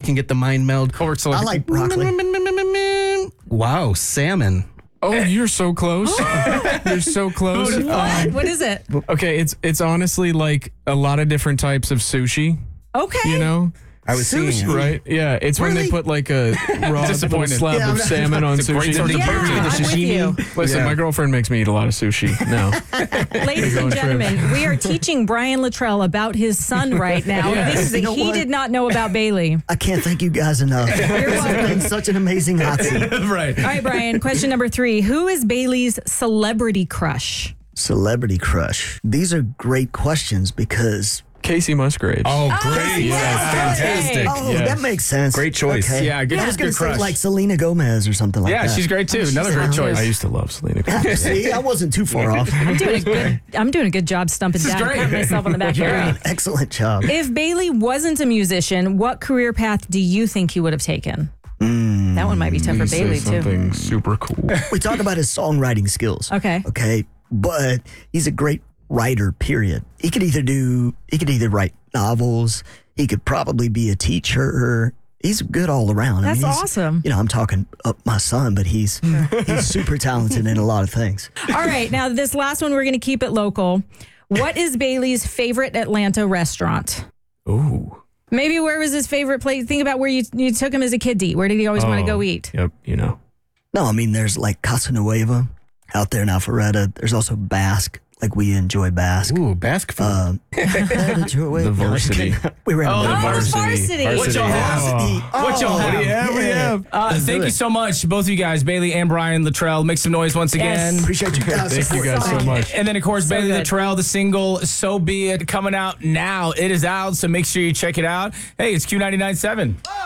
can get the mind meld. Or it's like, I like broccoli. Wow, salmon. oh, you're so close. You're so close. What is it? Okay, it's honestly like a lot of different types of sushi, Okay. you know? I was seeing Right? Yeah, it's when they Really? put like a raw little Disappointed. slab Yeah, of salmon on It's a great sushi. source of Yeah, protein. I'm with you. Listen, Yeah. my girlfriend makes me eat a lot of sushi now. Ladies and gentlemen, we are teaching Brian Luttrell about his son right now. Things that You know he what? did not know about Bailey. I can't thank you guys enough. This has been such an amazing hot seat. Right. All right, Brian, question number 3. Who is Bailey's celebrity crush? Celebrity crush. These are great questions because Casey Musgraves. Oh, great. yes. Fantastic. oh, Yes. that makes sense. Great choice. Okay. Yeah, good, I was going good to say crush. like Selena Gomez or something like Yeah, that. she's great too. Another great sounds- choice. I used to love Selena Gomez. See, I wasn't too far off. I'm doing a good job stumping This is down. great. Patting myself on the back. Yeah. Here. Excellent job. If Bailey wasn't a musician, what career path do you think he would have taken? That one might be tough for Say Bailey, too. something super cool. We talk about his songwriting skills. Okay. Okay. But he's a great writer, period. He could either write novels, he could probably be a teacher. He's good all around. That's he's- awesome. You know, I'm talking my son, but he's super talented in a lot of things. All right, now this last one, we're going to keep it local. What is Bailey's favorite Atlanta restaurant? Ooh. Maybe where was his favorite place? Think about where you took him as a kid to eat. Where did he always want to go eat? Yep, you know. No, I mean, there's like Casa Nueva out there in Alpharetta. There's also Basque. Like we enjoy Basque. Ooh, Basque food. The Varsity. We ran Oh, a the Varsity. What y'all have? What y'all have? Thank do you it. so much, both of you guys, Bailey and Brian Luttrell. Make some noise once again. Yes. Appreciate you guys. Thank you guys so much. And then, of course, So Bailey good. Luttrell, the single "So Be It" coming out now. It is out, so make sure you check it out. Hey, it's Q99.7.